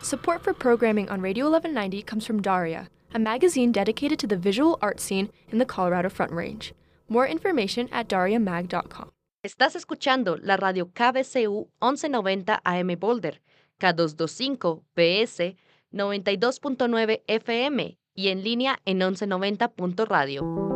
Support for programming on Radio 1190 comes from Daria, a magazine dedicated to the visual art scene in the Colorado Front Range. More information at dariamag.com. Estás escuchando la radio KBCU 1190 AM Boulder, K225 PS 92.9 FM y en línea en 1190.radio.